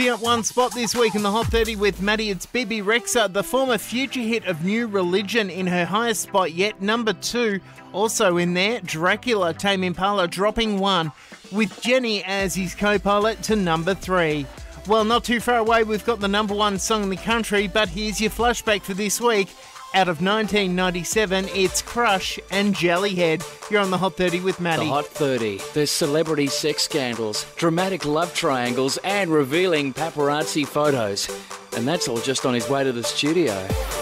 At one spot this week in the Hot 30 with Maddie, it's Bebe Rexha, the former future hit of New Religion, in her highest spot yet, number 2. Also in there, Dracula, Tame Impala, dropping 1, with Jenny as his co-pilot to number 3. Well, not too far away, we've got the number 1 song in the country, but here's your flashback for this week. Out of 1997, it's Crush and Jellyhead. You're on the Hot 30 with Maddie. The Hot 30. There's celebrity sex scandals, dramatic love triangles, and revealing paparazzi photos. And that's all just on his way to the studio.